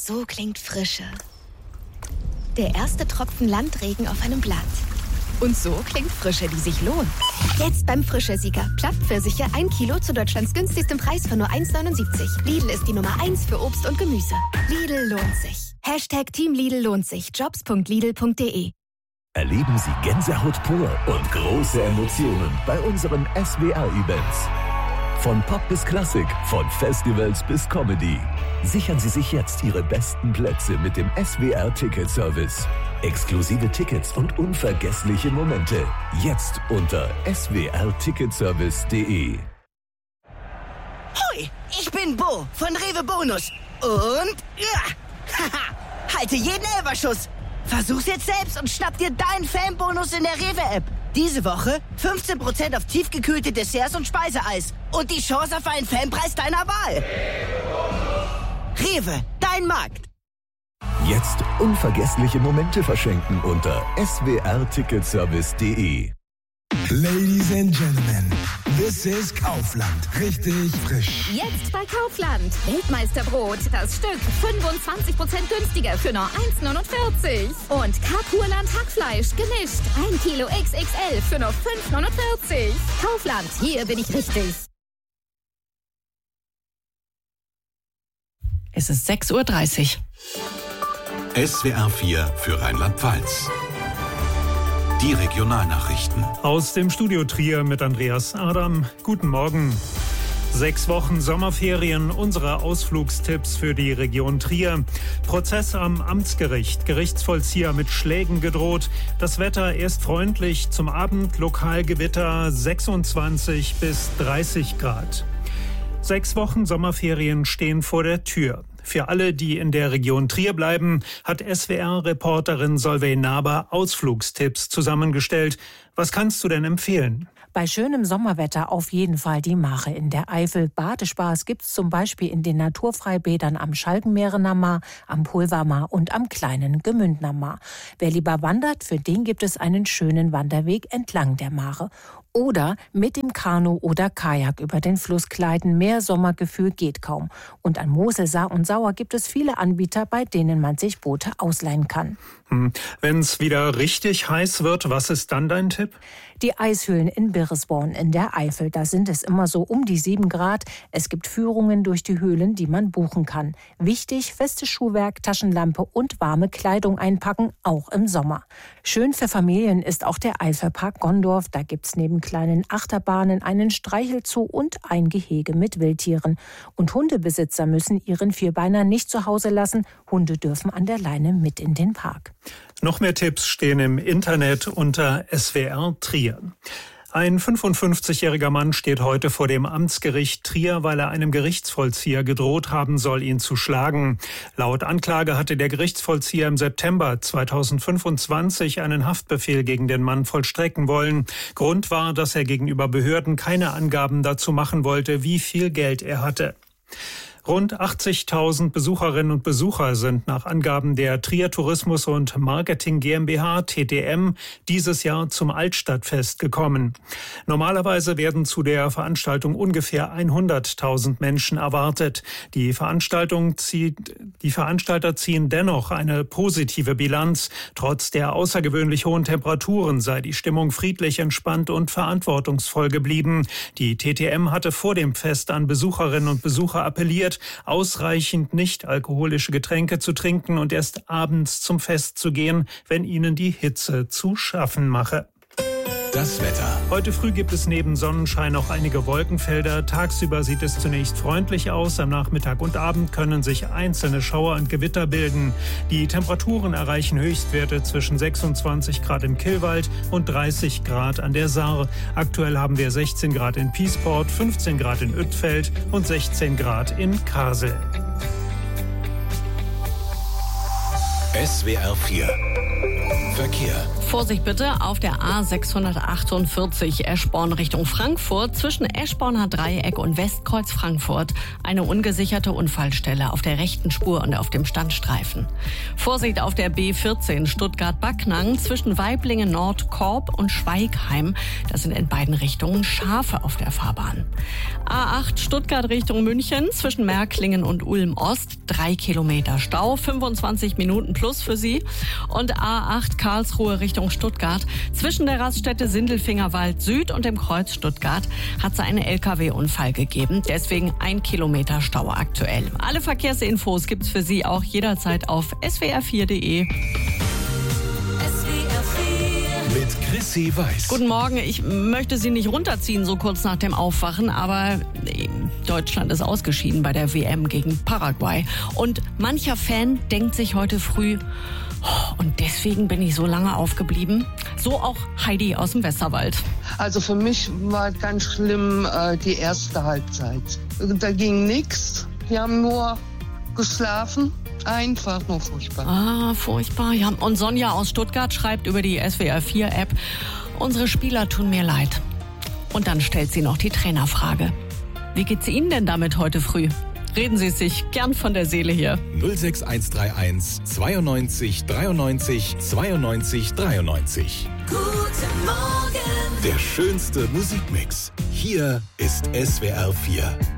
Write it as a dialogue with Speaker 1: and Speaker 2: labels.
Speaker 1: So klingt Frische. Der erste Tropfen Landregen auf einem Blatt. Und so klingt Frische, die sich lohnt. Jetzt beim Frische-Sieger. Plattpfirsiche 1 Kilo zu Deutschlands günstigstem Preis von nur 1,79. Lidl ist die Nummer 1 für Obst und Gemüse. Lidl lohnt sich. #Team Lidl lohnt sich. Jobs.lidl.de.
Speaker 2: Erleben Sie Gänsehaut pur und große Emotionen bei unseren SWR-Events. Von Pop bis Klassik, von Festivals bis Comedy. Sichern Sie sich jetzt Ihre besten Plätze mit dem SWR-Ticket-Service. Exklusive Tickets und unvergessliche Momente. Jetzt unter swrticketservice.de.
Speaker 3: Hoi, ich bin Bo von Rewe Bonus. Und halte jeden Elferschuss. Versuch's jetzt selbst und schnapp dir deinen Fanbonus in der Rewe-App. Diese Woche 15% auf tiefgekühlte Desserts und Speiseeis. Und die Chance auf einen Fanpreis deiner Wahl. Rewe, dein Markt.
Speaker 2: Jetzt unvergessliche Momente verschenken unter swrticketservice.de.
Speaker 4: Ladies and Gentlemen, this is Kaufland. Richtig frisch.
Speaker 5: Jetzt bei Kaufland. Weltmeisterbrot. Das Stück 25% günstiger für nur 1,49. Und Karpurland Hackfleisch gemischt. 1 Kilo XXL für nur 5,49. Kaufland, hier bin ich richtig.
Speaker 6: Es ist 6:30 Uhr.
Speaker 7: SWR 4 für Rheinland-Pfalz. Die Regionalnachrichten.
Speaker 8: Aus dem Studio Trier mit Andreas Adam. Guten Morgen. 6 Wochen Sommerferien, unsere Ausflugstipps für die Region Trier. Prozess am Amtsgericht, Gerichtsvollzieher mit Schlägen gedroht. Das Wetter erst freundlich, zum Abend Lokalgewitter 26 bis 30 Grad. 6 Wochen Sommerferien stehen vor der Tür. Für alle, die in der Region Trier bleiben, hat SWR-Reporterin Solveig Naber Ausflugstipps zusammengestellt. Was kannst du denn empfehlen?
Speaker 6: Bei schönem Sommerwetter auf jeden Fall die Mare in der Eifel. Badespaß gibt's zum Beispiel in den Naturfreibädern am Schalkenmeerener Maar, am Pulvermaar und am kleinen Gemündner Maar. Wer lieber wandert, für den gibt es einen schönen Wanderweg entlang der Mare. Oder mit dem Kanu oder Kajak über den Fluss gleiten. Mehr Sommergefühl geht kaum. Und an Mosel, Saar und Sauer gibt es viele Anbieter, bei denen man sich Boote ausleihen kann.
Speaker 8: Wenn es wieder richtig heiß wird, was ist dann dein Tipp?
Speaker 6: Die Eishöhlen in Birresborn in der Eifel. Da sind es immer so um die 7 Grad. Es gibt Führungen durch die Höhlen, die man buchen kann. Wichtig, festes Schuhwerk, Taschenlampe und warme Kleidung einpacken, auch im Sommer. Schön für Familien ist auch der Eifelpark Gondorf. Da gibt's neben kleinen Achterbahnen einen Streichelzoo und ein Gehege mit Wildtieren. Und Hundebesitzer müssen ihren Vierbeiner nicht zu Hause lassen. Hunde dürfen an der Leine mit in den Park.
Speaker 8: Noch mehr Tipps stehen im Internet unter SWR Trier. Ein 55-jähriger Mann steht heute vor dem Amtsgericht Trier, weil er einem Gerichtsvollzieher gedroht haben soll, ihn zu schlagen. Laut Anklage hatte der Gerichtsvollzieher im September 2025 einen Haftbefehl gegen den Mann vollstrecken wollen. Grund war, dass er gegenüber Behörden keine Angaben dazu machen wollte, wie viel Geld er hatte. Rund 80.000 Besucherinnen und Besucher sind nach Angaben der Trier Tourismus und Marketing GmbH TTM dieses Jahr zum Altstadtfest gekommen. Normalerweise werden zu der Veranstaltung ungefähr 100.000 Menschen erwartet. Die Veranstalter ziehen dennoch eine positive Bilanz. Trotz der außergewöhnlich hohen Temperaturen sei die Stimmung friedlich, entspannt und verantwortungsvoll geblieben. Die TTM hatte vor dem Fest an Besucherinnen und Besucher appelliert, ausreichend nicht-alkoholische Getränke zu trinken und erst abends zum Fest zu gehen, wenn ihnen die Hitze zu schaffen mache.
Speaker 7: Das Wetter.
Speaker 8: Heute früh gibt es neben Sonnenschein auch einige Wolkenfelder. Tagsüber sieht es zunächst freundlich aus. Am Nachmittag und Abend können sich einzelne Schauer und Gewitter bilden. Die Temperaturen erreichen Höchstwerte zwischen 26 Grad im Killwald und 30 Grad an der Saar. Aktuell haben wir 16 Grad in Piesport, 15 Grad in Uetfeld und 16 Grad in Karsel.
Speaker 7: SWR 4 Verkehr.
Speaker 9: Vorsicht bitte auf der A648 Eschborn Richtung Frankfurt zwischen Eschborner Dreieck und Westkreuz Frankfurt eine ungesicherte Unfallstelle auf der rechten Spur und auf dem Standstreifen. Vorsicht auf der B14 Stuttgart-Backnang zwischen Waiblingen Nord, Korb und Schweigheim. Das sind in beiden Richtungen Schafe auf der Fahrbahn. A8 Stuttgart Richtung München zwischen Märklingen und Ulm Ost 3 Kilometer Stau, 25 Minuten plus für Sie. Und A8 Karlsruhe Richtung Stuttgart. Zwischen der Raststätte Sindelfingerwald Süd und dem Kreuz Stuttgart hat es einen LKW-Unfall gegeben. Deswegen 1 Kilometer Stau aktuell. Alle Verkehrsinfos gibt's für Sie auch jederzeit auf swr4.de.
Speaker 7: Mit Chrissy Weiß.
Speaker 9: Guten Morgen, ich möchte Sie nicht runterziehen so kurz nach dem Aufwachen, aber Deutschland ist ausgeschieden bei der WM gegen Paraguay. Und mancher Fan denkt sich heute früh, und deswegen bin ich so lange aufgeblieben. So auch Heidi aus dem Westerwald.
Speaker 10: Also für mich war ganz schlimm die erste Halbzeit. Da ging nichts. Wir haben nur geschlafen. Einfach nur furchtbar.
Speaker 9: Furchtbar. Ja. Und Sonja aus Stuttgart schreibt über die SWR4-App, unsere Spieler tun mir leid. Und dann stellt sie noch die Trainerfrage. Wie geht's Ihnen denn damit heute früh? Reden Sie es sich gern von der Seele hier.
Speaker 7: 06131 92 93 92 93.
Speaker 11: Guten Morgen.
Speaker 7: Der schönste Musikmix. Hier ist SWR4.